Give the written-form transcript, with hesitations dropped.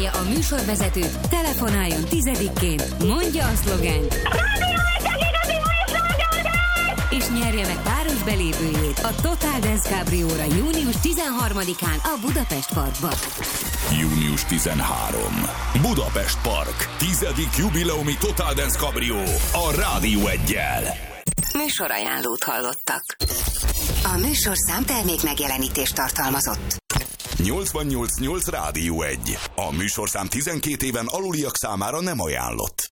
A műsorvezetőt telefonáljon 10-ként, mondja a szlogent, és nyerje meg páros belépőjét a Total Dance Cabrióra június 13-án a Budapest Parkba. Június 13. Budapest Park. 10. jubileumi Total Dance Cabrió a Rádió 1-jel. Műsorajánlót hallottak. A műsorszám termék megjelenítést tartalmazott. 88.8 Rádió 1. A műsorszám 12 éven aluliak számára nem ajánlott.